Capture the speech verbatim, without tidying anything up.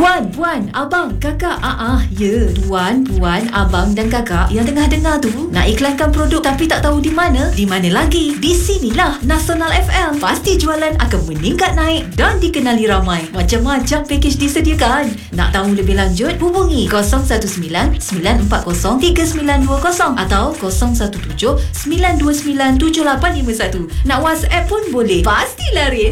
Tuan, puan, abang, kakak. Ah, ah, ya. Tuan, puan, abang dan kakak yang tengah dengar tu nak iklankan produk tapi tak tahu di mana? Di mana lagi? Di sinilah Nasional F M. Pasti jualan akan meningkat naik dan dikenali ramai. Macam-macam pakej disediakan. Nak tahu lebih lanjut? Hubungi kosong satu sembilan sembilan empat kosong tiga sembilan dua kosong atau kosong satu tujuh sembilan dua sembilan tujuh lapan lima satu. Nak WhatsApp pun boleh. Pasti laris.